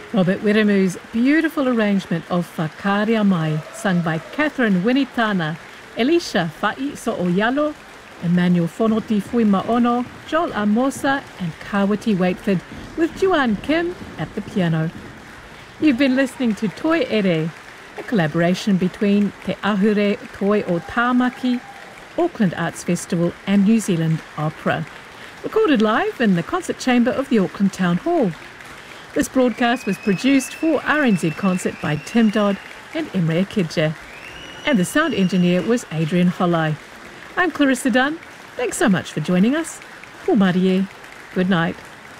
Robert Weremu's beautiful arrangement of Whakaarea Mai, sung by Catherine Winitana, Elisha Fa'i So'oyalo, Emmanuel Fonoti Fuimaono, Joel Amosa and Kawati Waitford, with Juan Kim at the piano. You've been listening to Toi Ere, a collaboration between Te Ahure Toi o Tāmaki, Auckland Arts Festival and New Zealand Opera, recorded live in the concert chamber of the Auckland Town Hall. This broadcast was produced for RNZ Concert by Tim Dodd and Imre Akidja. And the sound engineer was Adrian Holai. I'm Clarissa Dunn. Thanks so much for joining us. Ko Marie. Good night.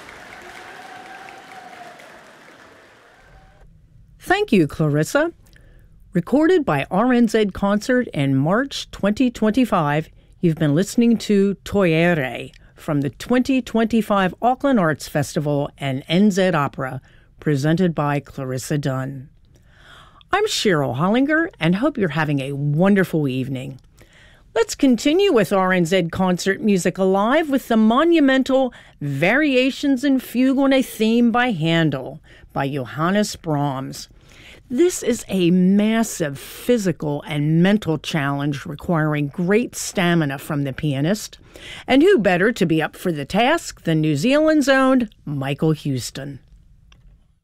Thank you, Clarissa. Recorded by RNZ Concert in March 2025, you've been listening to Toi Ere from the 2025 Auckland Arts Festival and NZ Opera, presented by Clarissa Dunn. I'm Cheryl Hollinger and hope you're having a wonderful evening. Let's continue with RNZ Concert Music Alive with the monumental Variations in Fugue on a Theme by Handel by Johannes Brahms. This is a massive physical and mental challenge requiring great stamina from the pianist. And who better to be up for the task than New Zealand's own Michael Huston.